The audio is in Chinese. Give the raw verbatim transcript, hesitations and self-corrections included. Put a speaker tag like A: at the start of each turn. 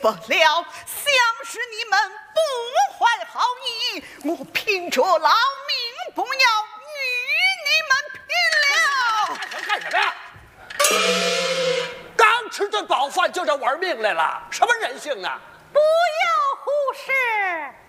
A: 不了，想是你们不怀好意，我凭着老命不要与你们拼了。
B: 干什么呀？刚吃顿饱饭就这玩命来了，什么人性啊！
C: 不要忽视。